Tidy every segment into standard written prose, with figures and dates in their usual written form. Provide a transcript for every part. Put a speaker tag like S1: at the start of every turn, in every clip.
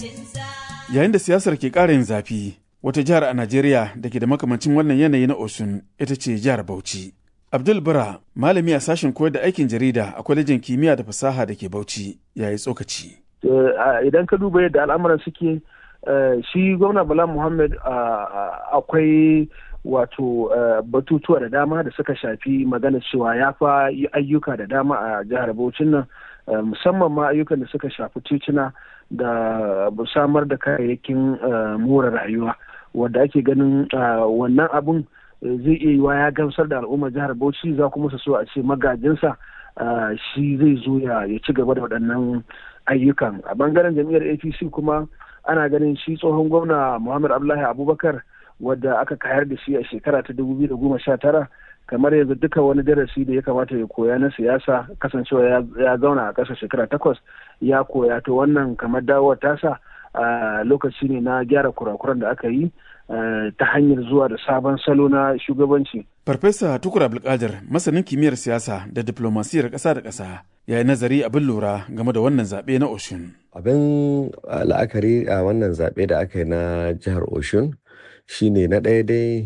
S1: Yayin da siyasar ke ƙara yin zafi, wata jihar a Najeriya da ke da makamancin wannan yanayi na Osun ita ce jihar Bauchi. Abdul Bura, malami a sashen koyar da aikin jarida a kwalejin kimiyya da fasaha da ke Bauchi, ya yi tsokaci.
S2: Idan ka duba yadda al'amuran suke, shi gwamna Bala Muhammad akwai wato batutuwa da dama da suka shafi magana cewa ya fa yi ayyuka da dama a jihar Bauchi nan, musamman ma ayyukan da suka shafi tituna da samar da kayayyakin more rayuwa, wanda ake ganin wannan abun zai iya yiwa ya gamsar da al'ummar jihar Bauchi, za kuma su so a ce magajinsa shi zai zo ya ci gaba da waɗannan ayyukan. A bangaren jam'iyyar APC kuma ana ganin shi tsohon gwamna Muhammad Abdullahi Abubakar, wadda aka kayar da shi a shekara ta 2019, kamar yanzu duka wani darasi da ya kamata ya koya na siyasa, kasancewa ya zauna a ƙasa shekara 8 ya koya, to wannan kamar dawowar tasa lokaci ne na gyara kurakuran da aka yi ta hanyar zuwa da sabon salo na shugabanci.
S1: Farfesa Tukur Abdulkadir, masanin kimiyyar siyasa da diplomasiyar ƙasa da ƙasa, ya yi nazari abin lura game da wannan zaɓe na Osun.
S3: Abin la'akari a wannan zaɓe da aka yi na jihar Osun shine na ɗaya dai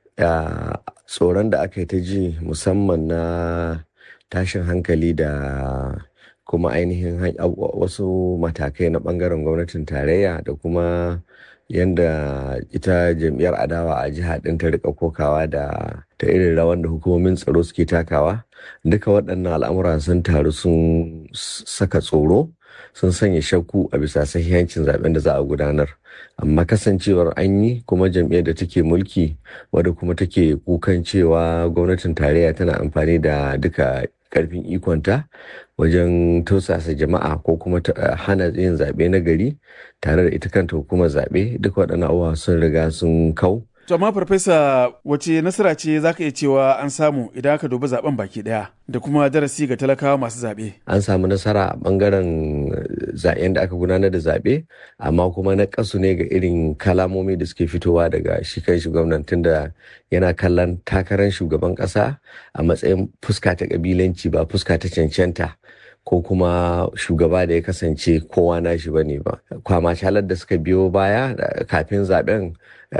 S3: tsoron da aka yi ta ji, musamman na tashin hankali da kuma ainihin wasu matakai na ɓangaren gwamnatin tarayya da kuma yadda ita jam'iyyar adawa a jiha ɗin ta rika kokawa da ta irin rawan da hukumomin tsaro suke takawa. Duka waɗannan al'amura sun taru sun saka tsoro, sun sanya shakku a bisa sahihancin zaben da za a gudanar. Amma kasancewar an yi, kuma jam'iyyar da take mulki wadda kuma take kukan cewa gwamnatin tarayya tana amfani da duka karfin ikonta wajen tausasa jama'a ko kuma hana yin zaɓe na gari tare da ita kanta hukumar zaɓe, duk waɗannan abubuwa sun riga sun kau.
S1: To amma farfesa, wace nasara ce za ka iya cewa an samu idan aka dubi zaben baki ɗaya da kuma darasi ga talakawa masu zaɓe?
S3: An samu nasara a ɓangaren zaɓen da aka gudanar da zaɓe, amma kuma na ƙasu ne ga irin kalamomi da suke fitowa daga shi kan gwamnan, tunda yana kallon takarar shugaban ƙasa a matsayin fuska ta ƙabilanci ba fuska ta cancanta ko kuma shugaba da ya kasance kowa nashi bane ba. Kwamacalar da suka biyo baya kafin zaben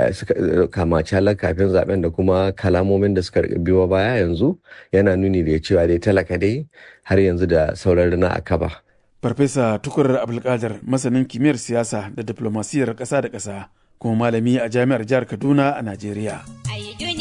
S3: kafin zaben da kuma kalamomin da suka biyo baya yanzu yana nuni da cewa dai talaka dai har yanzu da sauran rina a kaba.
S1: Farfesa Tukur Abdulkadir, masanin kimiyyar siyasa da diplomasiyar ƙasa da ƙasa, kuma malami a jami'ar jihar Kaduna a Najeriya.